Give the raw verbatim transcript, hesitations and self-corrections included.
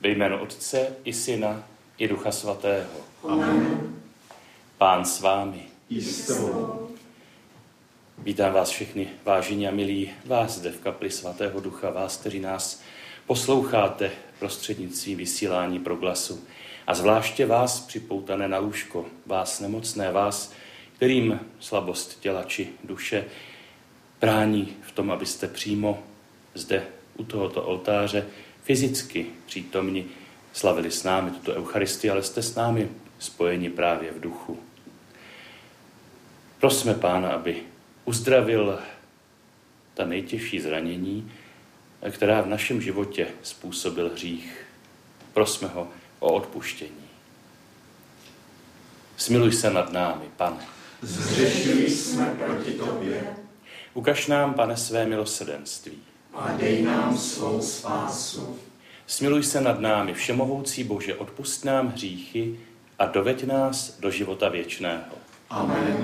Ve jménu Otce i Syna i Ducha Svatého. Amen. Pán s vámi. I s tebou. Vítám vás všechny, vážení a milí, vás zde v kapli Svatého Ducha, vás, kteří nás posloucháte prostřednictvím vysílání Proglasu. A zvláště vás připoutané na lůžko, vás nemocné, vás, kterým slabost těla či duše brání v tom, abyste přímo zde u tohoto oltáře fyzicky přítomni slavili s námi tuto Eucharistii, ale jste s námi spojeni právě v duchu. Prosme Pána, aby uzdravil ta nejtěžší zranění, která v našem životě způsobil hřích. Prosme ho o odpuštění. Smiluj se nad námi, Pane. Zřešili jsme proti tobě. Ukaž nám, Pane, své milosrdenství. A dej nám svou spásu. Smiluj se nad námi, všemohoucí Bože, odpusť nám hříchy a doveď nás do života věčného. Amen.